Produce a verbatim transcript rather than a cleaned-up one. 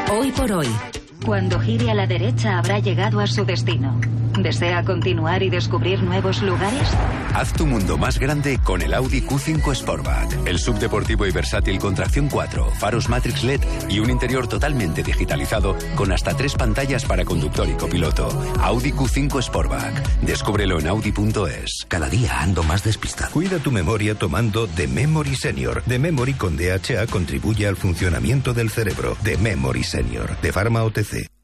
Hoy por hoy. Cuando gire a la derecha habrá llegado a su destino. ¿Desea continuar y descubrir nuevos lugares? Haz tu mundo más grande con el Audi Q cinco Sportback. El subdeportivo y versátil con tracción cuatro, faros Matrix L E D y un interior totalmente digitalizado con hasta tres pantallas para conductor y copiloto. Audi Q cinco Sportback. Descúbrelo en audi punto es. Cada día ando más despistado. Cuida tu memoria tomando The Memory Senior. The Memory con D H A contribuye al funcionamiento del cerebro. The Memory Senior. De Pharma O T C.